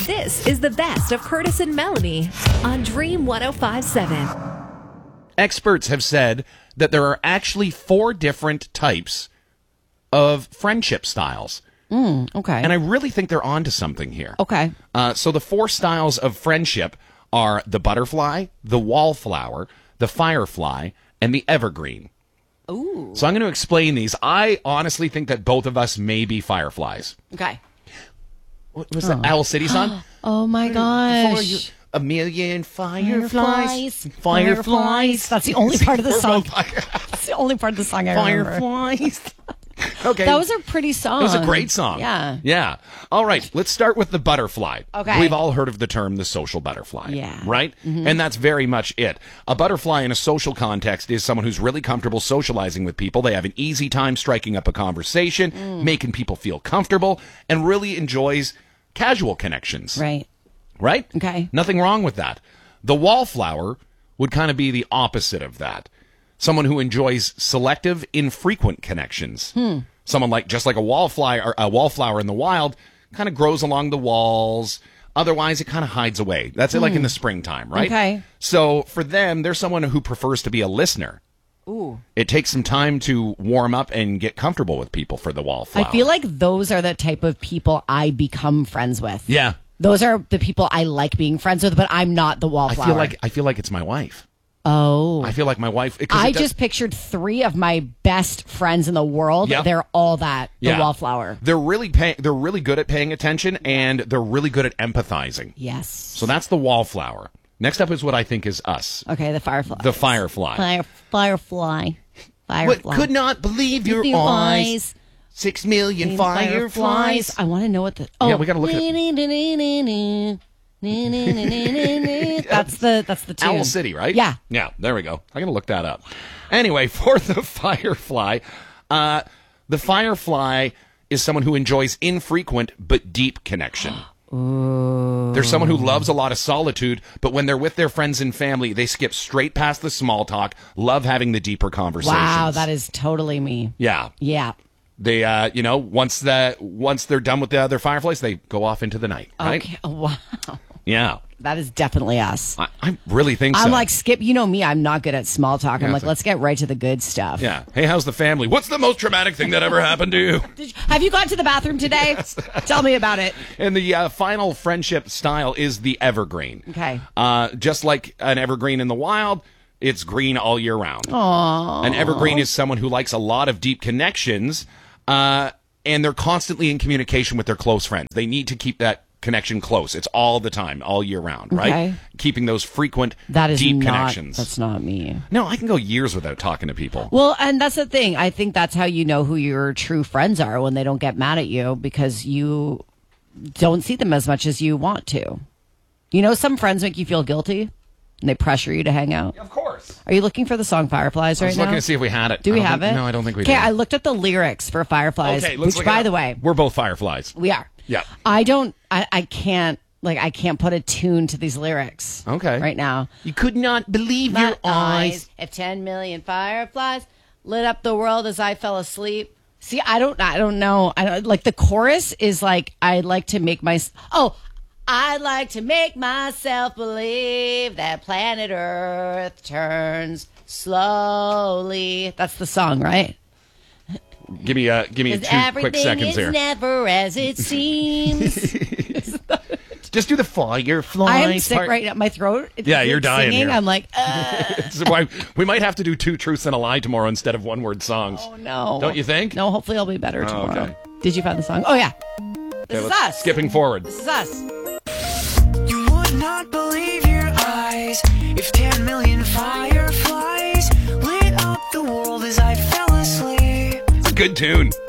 This is the best of Curtis and Melanie on Dream 105.7. Experts have said that there are actually 4 different types of friendship styles. Okay. And I really think they're onto something here. Okay. So the 4 styles of friendship are the butterfly, the wallflower, the firefly, and the evergreen. Ooh. So I'm going to explain these. I honestly think that both of us may be fireflies. Okay. What was that Owl City song? Oh my gosh. A million fireflies. Fireflies. That's the only part of the song. That's the only part of the song I remember. Fireflies. Okay. That was a pretty song. It was a great song. Yeah. Yeah. All right. Let's start with the butterfly. Okay. We've all heard of the term the social butterfly. Yeah. Right? Mm-hmm. And that's very much it. A butterfly in a social context is someone who's really comfortable socializing with people. They have an easy time striking up a conversation, making people feel comfortable, and really enjoys casual connections. Right. Right? Okay. Nothing wrong with that. The wallflower would kind of be the opposite of that. Someone who enjoys selective, infrequent connections. Someone just like a wallflower in the wild, kind of grows along the walls. Otherwise, it kind of hides away. That's it, like in the springtime, right? Okay. So for them, they're someone who prefers to be a listener. Ooh. It takes some time to warm up and get comfortable with people for the wallflower. I feel like those are the type of people I become friends with. Yeah. Those are the people I like being friends with, but I'm not the wallflower. I feel like it's my wife. Oh. I feel like my wife. I just pictured 3 of my best friends in the world. Yeah. They're all that. The Yeah. wallflower. They're really good at paying attention, and they're really good at empathizing. Yes. So that's the wallflower. Next up is what I think is us. Okay, the firefly. The firefly. Firefly. What, could not believe your eyes. 6 million fireflies. I want to know what the. Yeah, we gotta look at That's the tune. Owl City, right? Yeah. Yeah, there we go. I'm going to look that up. Anyway, for the firefly, the firefly is someone who enjoys infrequent but deep connection. Ooh. They're someone who loves a lot of solitude, but when they're with their friends and family, they skip straight past the small talk, love having the deeper conversations. Wow, that is totally me. Yeah. Yeah. They, once they're done with the other fireflies, they go off into the night, right? Okay. Wow. Yeah. That is definitely us. I really think so. I'm like, Skip, you know me, I'm not good at small talk. I'm Yeah, like, let's get right to the good stuff. Yeah. Hey, how's the family? What's the most traumatic thing that ever happened to you? Have you gone to the bathroom today? Yes. Tell me about it. And the final friendship style is the evergreen. Okay. Just like an evergreen in the wild, it's green all year round. Aww. An evergreen is someone who likes a lot of deep connections, and they're constantly in communication with their close friends. They need to keep that connection close. It's all the time, all year round, right? Okay. Keeping those frequent, That is deep not, connections. That's not me. No, I can go years without talking to people. Well, and that's the thing. I think that's how you know who your true friends are, when they don't get mad at you because you don't see them as much as you want to. You know, some friends make you feel guilty and they pressure you to hang out. Of course. Are you looking for the song Fireflies right I was now? looking to see if we had it. Do we have it? No, I don't think we do. Okay, I looked at the lyrics for Fireflies, Okay, let's which, look it by up. the way, We're both fireflies. we are. Yeah. I can't put a tune to these lyrics. Okay. Right now. You could not believe My your eyes. if 10 million fireflies lit up the world as I fell asleep. See, I don't know. I don't like the chorus is like I'd like to make myself believe that planet Earth turns slowly. That's the song, right? Give me 2 quick seconds here. Everything is never as it seems. Just do the fireflies. I am sick part. right now. My throat. Yeah, you're dying singing. here. I'm like, So why we might have to do 2 truths and a lie tomorrow instead of one-word songs. oh no. Don't you think? No, hopefully I'll be better tomorrow. okay. Did you find the song? Oh yeah. This is let's- us. Skipping forward. This is us. You would not believe your eyes if 10 million fireflies lit up the world as I fell asleep. It's a good tune.